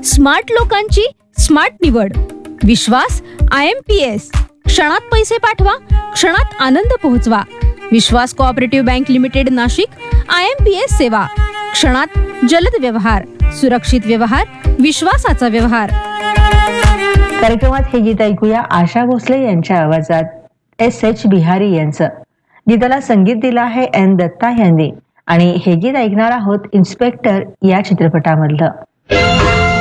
Smart लोकांची smart निवड. विश्वास IMPS. क्षणात पैसे पाठवा, क्षणात आनंद पोहोचवा. विश्वास cooperative bank limited Nashik. IMPS सेवा. क्षणात जलद व्यवहार, सुरक्षित व्यवहार, विश्वासाचा व्यवहार. कार्यक्रमात हे गीत ऐकूया आशा भोसले यांच्या आवाजात SH बिहारी यांचं. गीताला संगीत दिलं आहे N दत्ता यांनी आणि हे गीत ऐकणार आहोत इन्स्पेक्टर या चित्रपटामधलं.